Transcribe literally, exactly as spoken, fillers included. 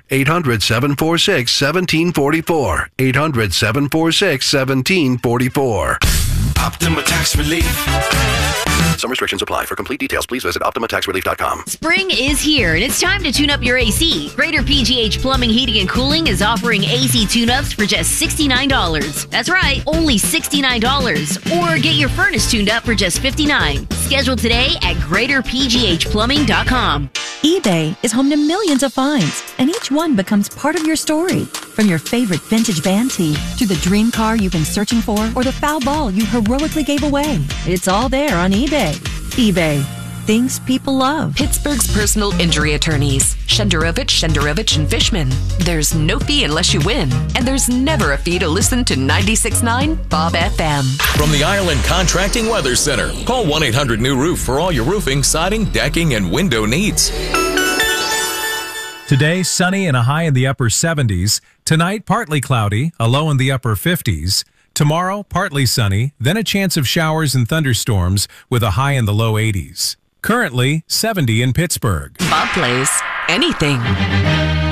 eight hundred, seven four six, one seven four four. eight hundred, seven four six, one seven four four. Optima Tax Relief. Some restrictions apply. For complete details, please visit Optima Tax Relief dot com. Spring is here, and it's time to tune up your A C. Greater P G H Plumbing, Heating, and Cooling is offering A C tune-ups for just sixty-nine dollars. That's right, only sixty-nine dollars. Or get your furnace tuned up for just fifty-nine dollars. Schedule today at Greater P G H Plumbing dot com. eBay is home to millions of finds, and each one becomes part of your story. From your favorite vintage van tee to the dream car you've been searching for or the foul ball you heroically gave away. It's all there on eBay. eBay. Things people love. Pittsburgh's personal injury attorneys. Shenderovich, Shenderovich, and Fishman. There's no fee unless you win. And there's never a fee to listen to ninety-six point nine Bob F M. From the Ireland Contracting Weather Center. Call one eight hundred new roof for all your roofing, siding, decking, and window needs. Today, sunny and a high in the upper seventies. Tonight, partly cloudy, a low in the upper fifties. Tomorrow, partly sunny, then a chance of showers and thunderstorms with a high in the low eighties. Currently, seventy in Pittsburgh. Bob plays anything.